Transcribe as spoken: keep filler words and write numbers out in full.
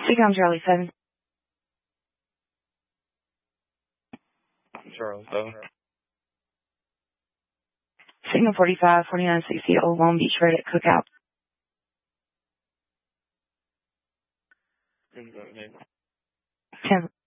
Signal Charlie seven. Charlie seven. Signal forty-five, forty-nine sixty, Old Long Beach Road at Cookout. ten.